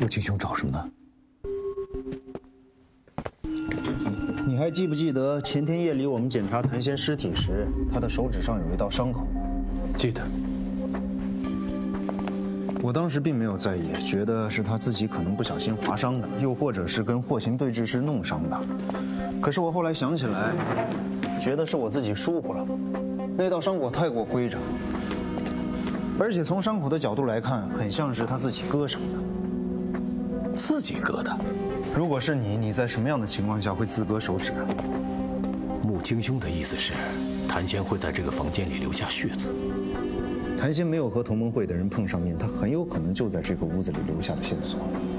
穆青兄找什么呢？ 你还记不记得前天夜里我们检查谭仙尸体时，他的手指上有一道伤口？ 记得。 我当时并没有在意，觉得是他自己可能不小心划伤的，又或者是跟霍秦对峙时弄伤的。可是我后来想起来，觉得是我自己疏忽了。那道伤口太过规整，而且从伤口的角度来看，很像是他自己割伤的。 自己割的？ 如果是你，你在什么样的情况下会自割手指啊？ 穆青兄的意思是，谭仙会在这个房间里留下血渍。 谭仙没有和同盟会的人碰上面，他很有可能就在这个屋子里留下了线索。